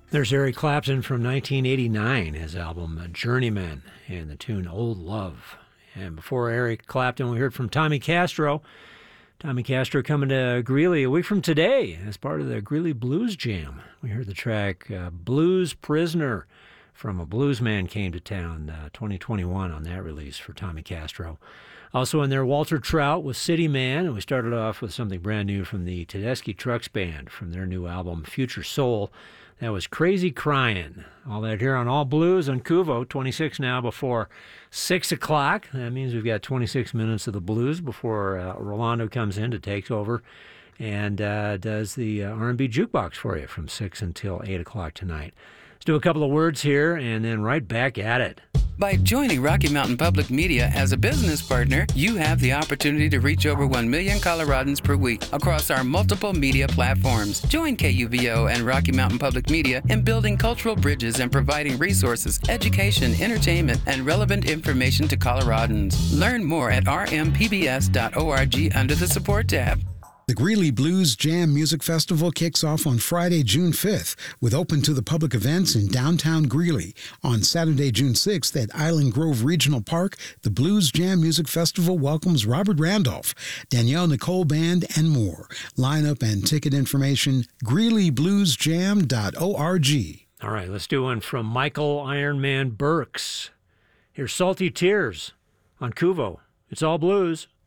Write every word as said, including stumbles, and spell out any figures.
There's Eric Clapton from nineteen eighty-nine, his album Journeyman, and the tune Old Love. And before Eric Clapton, we heard from Tommy Castro. Tommy Castro coming to Greeley a week from today as part of the Greeley Blues Jam. We heard the track uh, Blues Prisoner from A Blues Man Came to Town, uh, twenty twenty-one on that release for Tommy Castro. Also in there, Walter Trout with City Man, and we started off with something brand new from the Tedeschi Trucks Band from their new album Future Soul. That was Crazy Crying. All that here on All Blues on Kuvo, twenty-six now before six o'clock. That means we've got twenty-six minutes of the blues before uh, Rolando comes in to take over and uh, does the uh, R and B jukebox for you from six until eight o'clock tonight. Let's do a couple of words here and then right back at it. By joining Rocky Mountain Public Media as a business partner, you have the opportunity to reach over one million Coloradans per week across our multiple media platforms. Join K U V O and Rocky Mountain Public Media in building cultural bridges and providing resources, education, entertainment, and relevant information to Coloradans. Learn more at r m p b s dot org under the Support tab. The Greeley Blues Jam Music Festival kicks off on Friday, June fifth, with open to the public events in downtown Greeley. On Saturday, June sixth, at Island Grove Regional Park, the Blues Jam Music Festival welcomes Robert Randolph, Danielle Nicole Band, and more. Lineup and ticket information, greeley blues jam dot org. All right, let's do one from Michael Ironman Burks. Here's Salty Tears on Kuvo. It's all blues.